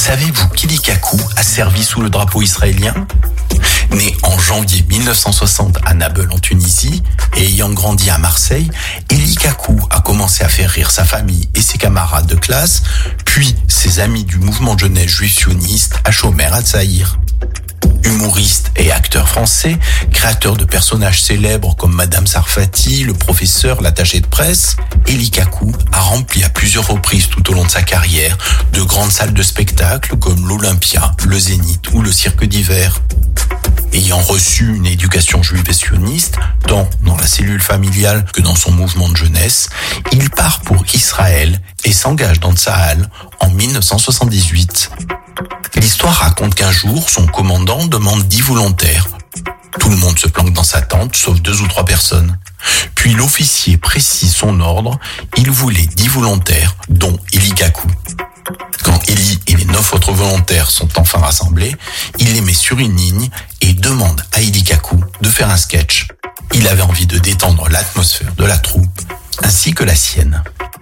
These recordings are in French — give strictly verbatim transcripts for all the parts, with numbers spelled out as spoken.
Savez-vous qu'Eli Kakou a servi sous le drapeau israélien ? Né en janvier dix-neuf cent soixante à Nabeul en Tunisie et ayant grandi à Marseille, Eli Kakou a commencé à faire rire sa famille et ses camarades de classe, puis ses amis du mouvement de jeunesse juif sioniste à Shomer HaTzaïr. Humoriste et acteur français, créateur de personnages célèbres comme Madame Sarfati, le professeur, l'attaché de presse, Eli Kakou a rempli à plusieurs reprises tout au long de sa carrière de grandes salles de spectacle comme l'Olympia, le Zénith ou le Cirque d'hiver. Ayant reçu une éducation juive et sioniste, tant dans la cellule familiale que dans son mouvement de jeunesse, il part pour Israël et s'engage dans Tsahal en dix-neuf cent soixante-dix-huit. L'histoire raconte qu'un jour, son commandant demande dix volontaires. Tout le monde se planque dans sa tente, sauf deux ou trois personnes. Puis l'officier précise son ordre, il voulait dix volontaires, dont Eli Kakou. Quand Eli et les neuf autres volontaires sont enfin rassemblés, il les met sur une ligne et demande à Eli Kakou de faire un sketch. Il avait envie de détendre l'atmosphère de la troupe, ainsi que la sienne.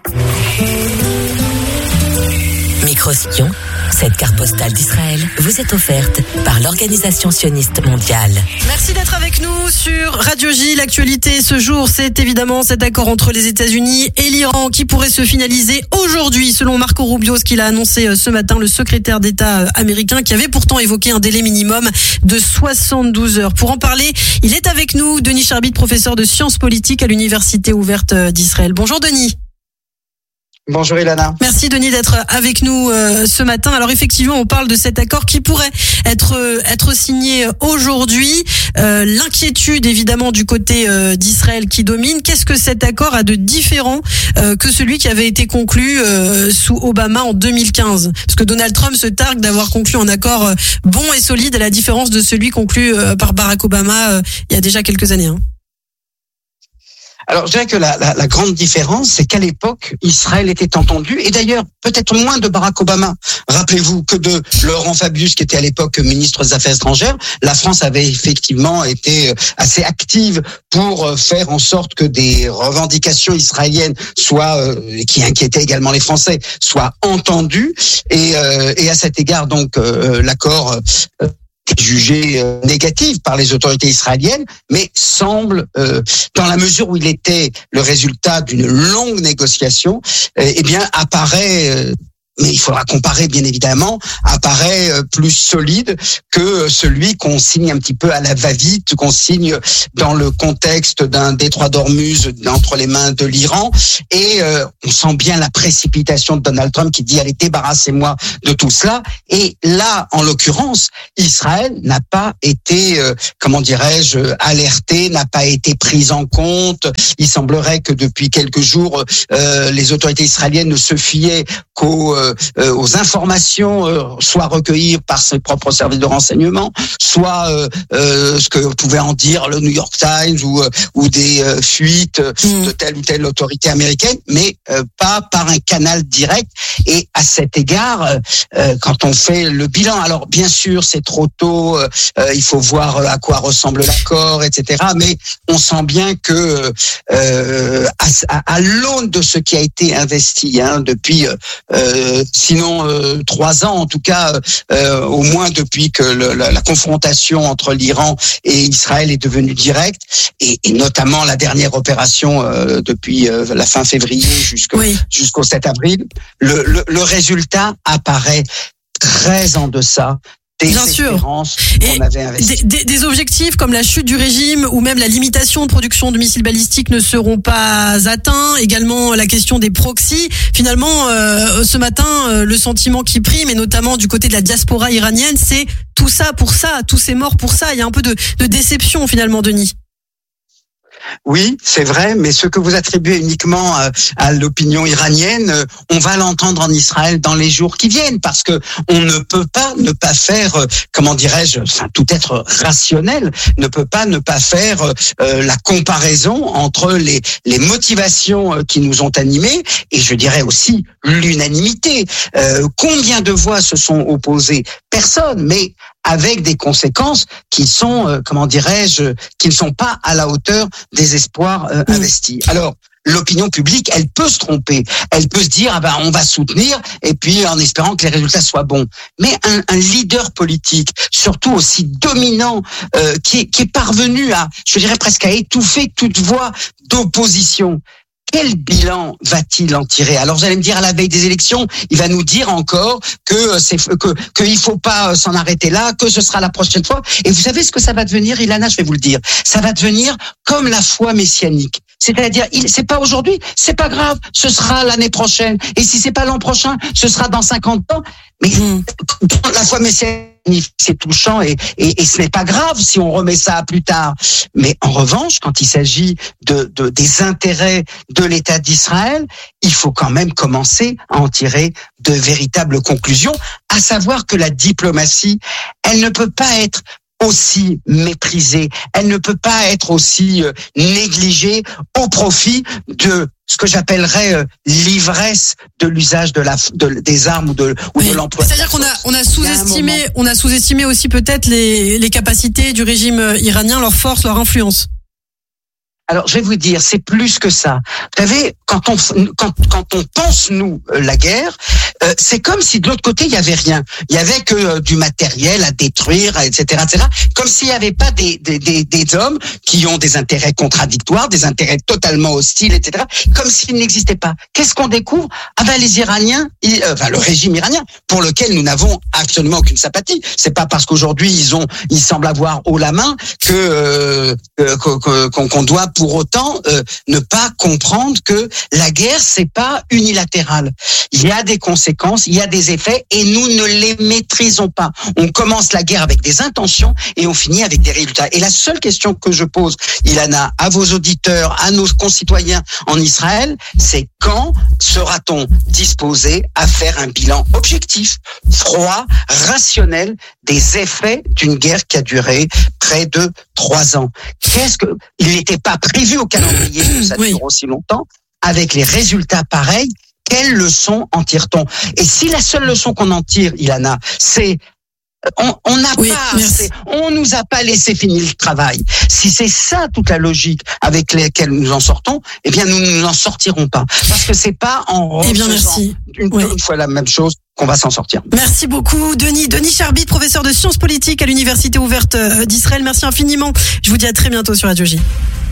Micro-Sion, cette carte postale d'Israël vous est offerte par l'Organisation sioniste mondiale. Merci d'être avec nous sur Radio J. L'actualité ce jour, c'est évidemment cet accord entre les États-Unis et l'Iran qui pourrait se finaliser aujourd'hui, selon Marco Rubio, ce qu'il a annoncé ce matin, le secrétaire d'État américain, qui avait pourtant évoqué un délai minimum de soixante-douze heures. Pour en parler, il est avec nous, Denis Charbit, professeur de sciences politiques à l'Université ouverte d'Israël. Bonjour Denis. Bonjour Ilana. Merci Denis d'être avec nous euh, ce matin. Alors effectivement, on parle de cet accord qui pourrait être euh, être signé aujourd'hui. Euh, l'inquiétude évidemment du côté euh, d'Israël qui domine. Qu'est-ce que cet accord a de différent euh, que celui qui avait été conclu euh, sous Obama en deux mille quinze ? Parce que Donald Trump se targue d'avoir conclu un accord euh, bon et solide, à la différence de celui conclu euh, par Barack Obama euh, il y a déjà quelques années. Hein. Alors, je dirais que la, la, la grande différence, c'est qu'à l'époque, Israël était entendu, et d'ailleurs, peut-être moins de Barack Obama, rappelez-vous, que de Laurent Fabius, qui était à l'époque ministre des Affaires étrangères. La France avait effectivement été assez active pour faire en sorte que des revendications israéliennes soient, euh, qui inquiétaient également les Français, soient entendues, et, euh, et à cet égard, donc, euh, l'accord euh, jugé euh, négatif par les autorités israéliennes, mais semble, euh, dans la mesure où il était le résultat d'une longue négociation, euh, eh bien apparaît, euh, mais il faudra comparer bien évidemment, apparaît euh, plus solide que celui qu'on signe un petit peu à la va-vite, qu'on signe dans le contexte d'un détroit d'Ormuz entre les mains de l'Iran. Et euh, on sent bien la précipitation de Donald Trump qui dit « Allez, débarrassez-moi de tout cela ». Et là, en l'occurrence, Israël n'a pas été, euh, comment dirais-je, alerté, n'a pas été pris en compte. Il semblerait que depuis quelques jours, euh, les autorités israéliennes ne se fiaient qu'aux euh, aux informations euh, soit recueillies par ses propres services de renseignement, soit euh, euh, ce que pouvait en dire le New York Times ou euh, ou des euh, fuites mmh. de telle ou telle autorité américaine, mais euh, pas par un canal direct. Et à cet égard, euh, quand on fait le bilan, alors bien sûr c'est trop tôt, euh, il faut voir à quoi ressemble l'accord, et cetera. Mais on sent bien que euh, à, à, à l'aune de ce qui a été investi hein, depuis euh, sinon euh, trois ans, en tout cas euh, au moins depuis que le, la, la confrontation entre l'Iran et Israël est devenue directe, et, et notamment la dernière opération euh, depuis euh, la fin février jusqu'au, oui. jusqu'au sept avril, le, le, le résultat apparaît très en deçà des Bien sûr. qu'on avait investies. Des, des, des objectifs comme la chute du régime ou même la limitation de production de missiles balistiques ne seront pas atteints. Également la question des proxys. Finalement, euh, ce matin, euh, le sentiment qui prime, et notamment du côté de la diaspora iranienne, c'est tout ça pour ça, tous ces morts pour ça. Il y a un peu de, de déception finalement, Denis. Oui, c'est vrai, mais ce que vous attribuez uniquement à, à l'opinion iranienne, on va l'entendre en Israël dans les jours qui viennent, parce que on ne peut pas ne pas faire, comment dirais-je, enfin, tout être rationnel, ne peut pas ne pas faire euh, la comparaison entre les, les motivations qui nous ont animés et je dirais aussi l'unanimité. Euh, combien de voix se sont opposées ? Personne, mais avec des conséquences qui sont, euh, comment dirais-je, qui ne sont pas à la hauteur des espoirs euh, investis. Alors, l'opinion publique, elle peut se tromper. Elle peut se dire, ah ben, on va soutenir, et puis en espérant que les résultats soient bons. Mais un, un leader politique, surtout aussi dominant, euh, qui, est, qui est parvenu à, je dirais presque à étouffer toute voix d'opposition, quel bilan va-t-il en tirer? Alors vous allez me dire, à la veille des élections, il va nous dire encore que c'est que qu'il faut pas s'en arrêter là, que ce sera la prochaine fois. Et vous savez ce que ça va devenir, Ilana, je vais vous le dire. Ça va devenir comme la foi messianique. C'est-à-dire, il, c'est pas aujourd'hui, c'est pas grave, ce sera l'année prochaine. Et si c'est pas l'an prochain, ce sera dans cinquante ans. Mais mmh. la foi messianique, c'est touchant et, et, et ce n'est pas grave si on remet ça à plus tard. Mais en revanche, quand il s'agit de, de des intérêts de l'État d'Israël, il faut quand même commencer à en tirer de véritables conclusions, à savoir que la diplomatie, elle ne peut pas être aussi méprisée, elle ne peut pas être aussi euh, négligée au profit de ce que j'appellerais euh, l'ivresse de l'usage de la de, des armes ou de ou oui. de l'emploi. C'est-à-dire qu'on a on a sous-estimé on a sous-estimé aussi peut-être les les capacités du régime iranien, leur force, leur influence. Alors, je vais vous dire, c'est plus que ça. Vous savez, quand on quand quand on pense nous la guerre, euh, c'est comme si de l'autre côté il y avait rien. Il y avait que euh, du matériel à détruire, et cetera, et cetera. Comme s'il y avait pas des des des, des hommes qui ont des intérêts contradictoires, des intérêts totalement hostiles, et cetera. Comme s'ils n'existaient pas. Qu'est-ce qu'on découvre? Ah ben les Iraniens, ils, euh, enfin le régime iranien, pour lequel nous n'avons absolument aucune sympathie. C'est pas parce qu'aujourd'hui ils ont, ils semblent avoir haut la main que euh, euh, qu'on, qu'on doit pour autant euh, ne pas comprendre que la guerre, c'est pas unilatéral. Il y a des conséquences, il y a des effets et nous ne les maîtrisons pas. On commence la guerre avec des intentions et on finit avec des résultats. Et la seule question que je pose, Ilana, à vos auditeurs, à nos concitoyens en Israël, c'est quand sera-t-on disposé à faire un bilan objectif, froid, rationnel des effets d'une guerre qui a duré près de trois ans? Qu'est-ce que, il n'était pas prévu au calendrier que ça dure oui. aussi longtemps, avec les résultats pareils, quelles leçons en tire-t-on? Et si la seule leçon qu'on en tire, Ilana, c'est on on n'a oui, pas assez, on nous a pas laissé finir le travail. Si c'est ça toute la logique avec laquelle nous en sortons, eh bien nous ne nous en sortirons pas, parce que c'est pas en eh bien, merci. Une, oui. une fois la même chose qu'on va s'en sortir. Merci beaucoup, Denis. Denis Charbit, professeur de sciences politiques à l'Université ouverte d'Israël. Merci infiniment. Je vous dis à très bientôt sur Radio J.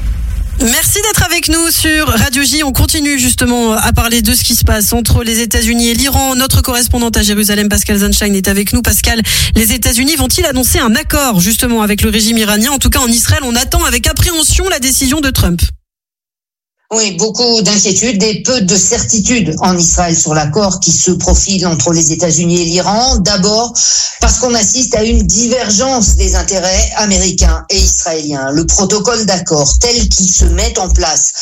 Merci d'être avec nous sur Radio J. On continue justement à parler de ce qui se passe entre les États-Unis et l'Iran. Notre correspondante à Jérusalem, Pascal Zanshine, est avec nous. Pascal, les États-Unis vont-ils annoncer un accord justement avec le régime iranien? En tout cas, en Israël, on attend avec appréhension la décision de Trump. Oui, beaucoup d'inquiétudes et peu de certitudes en Israël sur l'accord qui se profile entre les États-Unis et l'Iran. D'abord, parce qu'on assiste à une divergence des intérêts américains et israéliens. Le protocole d'accord tel qu'il se met en place